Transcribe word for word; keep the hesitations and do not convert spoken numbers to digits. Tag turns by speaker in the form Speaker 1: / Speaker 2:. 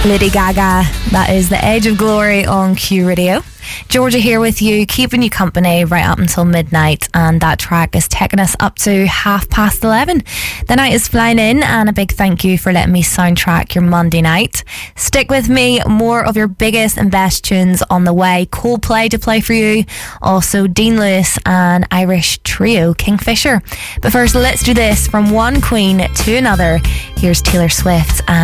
Speaker 1: Lady Gaga, that is The Edge of Glory on Q Radio. Georgia here with you, keeping you company right up until midnight, and that track is taking us up to half past eleven. The night is flying in, and a big thank you for letting me soundtrack your Monday night. Stick with me, more of your biggest and best tunes on the way. Coldplay to play for you, also Dean Lewis and Irish trio Kingfisher. But first, let's do this from one queen to another. Here's Taylor Swift and